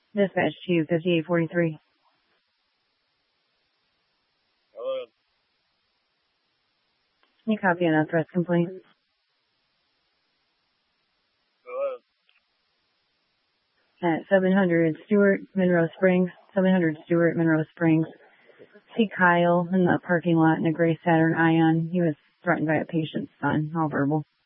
Dispatch to 5843. Hello. Can you copy on a threat complaint? Hello. At 700 Stewart, Monroe Springs. 700 Stewart, Monroe Springs. See Kyle in the parking lot in a gray Saturn Ion. He was threatened by a patient's son, all verbal.